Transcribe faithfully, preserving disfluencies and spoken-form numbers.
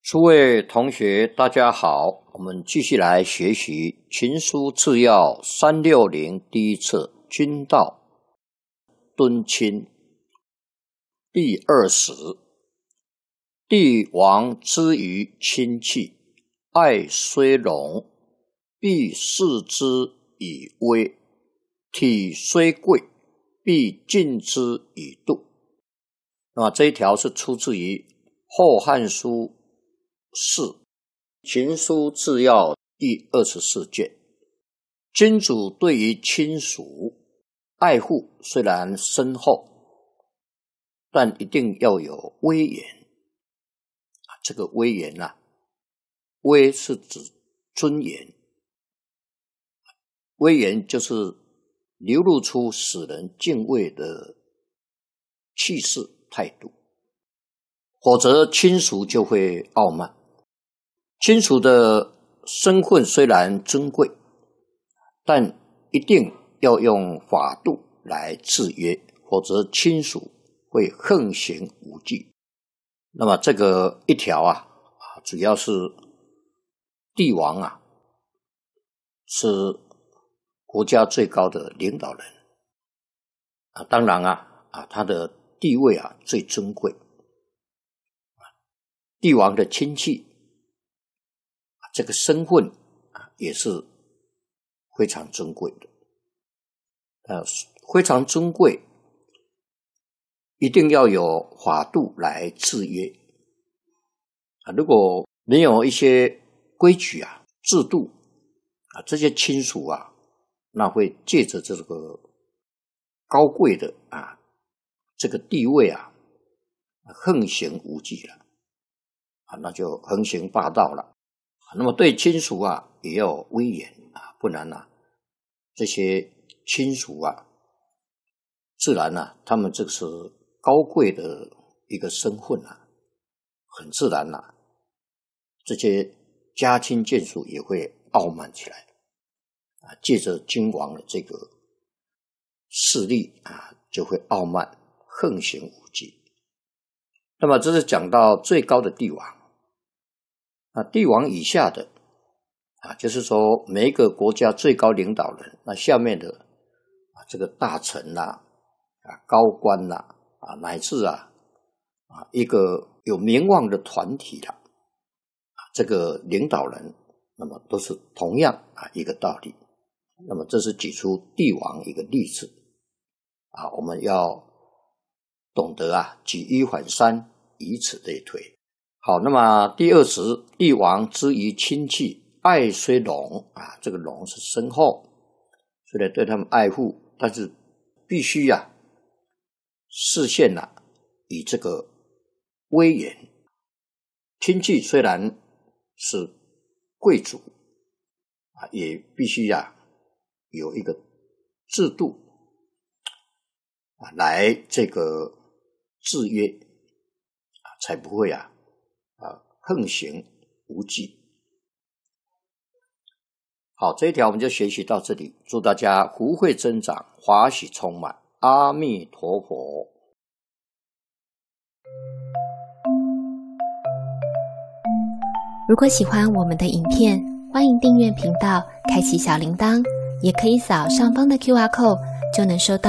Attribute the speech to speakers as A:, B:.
A: 诸位同学大家好，我们继续来学习群书治要三六零第一册君道敦亲第二十。帝王之于亲戚，爱虽隆，必视之以威；体虽贵，必敬之以度。那么这一条是出自于《后汉书》四群书治要第二十四卷。君主对于亲属爱护虽然深厚，但一定要有威严。这个威严啊，威是指尊严，威严就是流露出使人敬畏的气势态度，否则亲属就会傲慢。亲属的身份虽然尊贵，但一定要用法度来制约，否则亲属会横行无忌。那么这个一条啊，主要是帝王啊，是国家最高的领导人啊，当然啊啊，他的地位啊最尊贵。帝王的亲戚，这个身份啊也是非常尊贵的，呃，非常尊贵。一定要有法度来制约啊！如果没有一些规矩啊、制度啊，这些亲属啊，那会借着这个高贵的啊这个地位啊，横行无忌了啊，那就横行霸道了。那么对亲属啊，也要威严啊，不然啊，这些亲属啊，自然啊，他们这个是高贵的一个身份啊，很自然啊，这些家亲眷属也会傲慢起来啊，借着君王的这个势力啊，就会傲慢横行无忌。那么这是讲到最高的帝王啊，帝王以下的啊，就是说每一个国家最高领导人，那下面的啊这个大臣啦、啊、啊高官啦、啊。啊，乃至啊啊一个有名望的团体啦，啊，这个领导人，那么都是同样啊一个道理。那么这是举出帝王一个例子啊，我们要懂得啊举一反三，以此类推。好，那么第二十，帝王之于亲戚，爱虽隆啊，这个隆是深厚，虽然对他们爱护，但是必须啊。视线啊，以这个威严，亲戚虽然是贵族啊，也必须啊有一个制度啊来这个制约啊，才不会啊啊横行无忌。好，这一条我们就学习到这里，祝大家福慧增长，华喜充满。阿弥陀佛。
B: 如果喜欢我们的影片，欢迎订阅频道，开启小铃铛，也可以扫上方的 Q R code，就能收到